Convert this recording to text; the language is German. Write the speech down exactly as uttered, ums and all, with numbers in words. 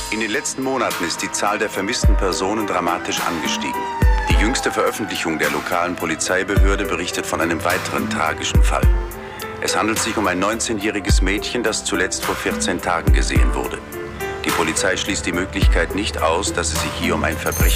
In den letzten Monaten ist die Zahl der vermissten Personen dramatisch angestiegen. Die jüngste Veröffentlichung der lokalen Polizeibehörde berichtet von einem weiteren tragischen Fall. Es handelt sich um ein neunzehnjähriges Mädchen, das zuletzt vor vierzehn Tagen gesehen wurde. Die Polizei schließt die Möglichkeit nicht aus, dass es sich hier um ein Verbrechen